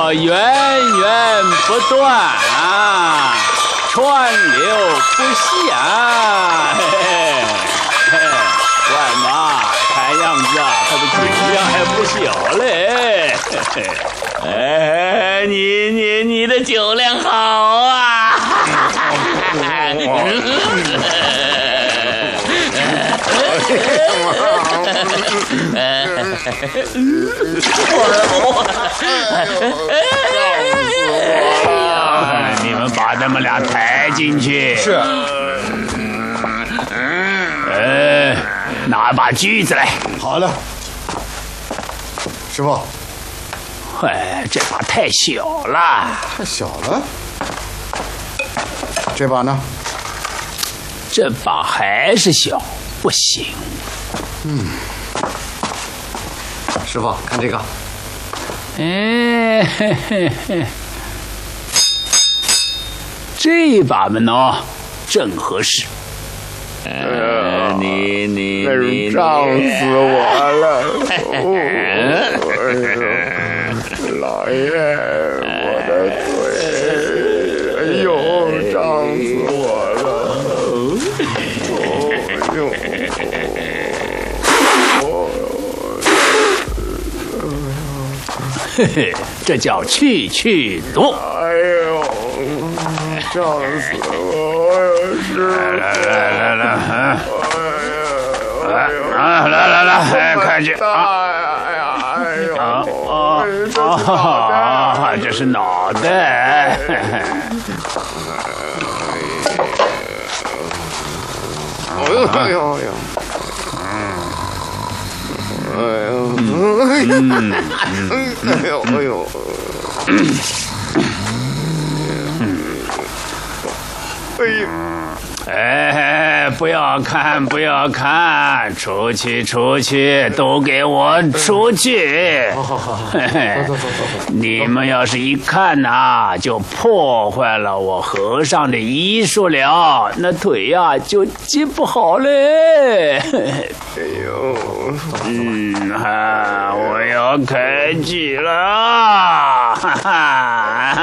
要源源不断啊，川流不息啊！嘿嘿嘿，外妈，看样子啊，他的酒量还不小嘞。嘿嘿，哎，你的酒量好啊！你们把他们俩抬进去。 是。 拿把锯子来。 好的，师傅。 哎，这把太小了。 太小了。这把呢？ 这把还是小，不行。 师傅，看这个。 哎，嘿嘿嘿，这把嘛呢，正合适。你胀死我了！老爷，我的腿，哎呦，胀死我了！哎呦！ 嘿嘿，这叫去毒。 哎呦，胀死我！ 来，快去这是脑袋。 哎呦！ 哎，不要看，出去，都给我出去！你们要是一看呐，就破坏了我和尚的医术了，那腿呀就接不好嘞。 哎呦， 我要开锯了，哈哈。